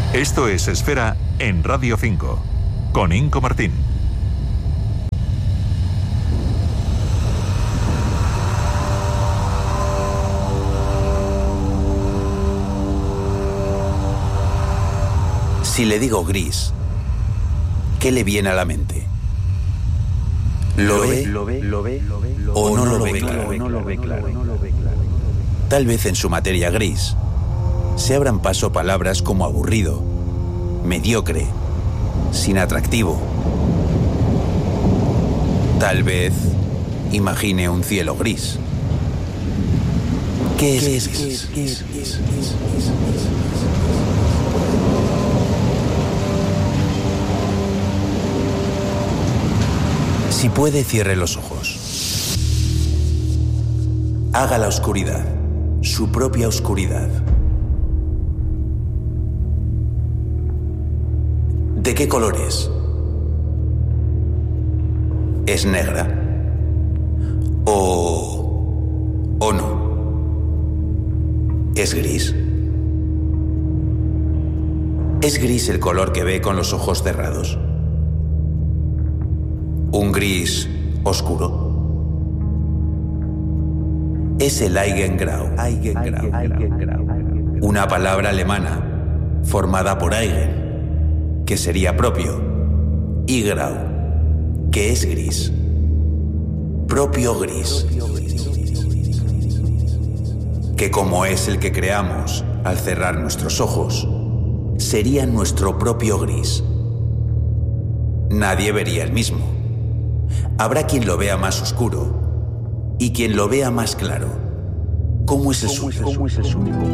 Esto es Esfera en Radio 5, con Inco Martín. Si le digo gris, ¿qué le viene a la mente? ¿Lo ve o no lo ve claro? Tal vez en su materia gris se abran paso palabras como aburrido, mediocre, sin atractivo. Tal vez imagine un cielo gris. ¿Qué es gris? Si puede, cierre los ojos. Haga la oscuridad, su propia oscuridad. ¿De qué color es? ¿Es negra? ¿O no? ¿Es gris? ¿Es gris el color que ve con los ojos cerrados? ¿Un gris oscuro? Es el Eigengrau, una palabra alemana formada por Eigen, que sería propio, y Grau, que es gris. Propio gris, que como es el que creamos al cerrar nuestros ojos, sería nuestro propio gris. Nadie vería el mismo. Habrá quien lo vea más oscuro y quien lo vea más claro. ¿Cómo es el suyo?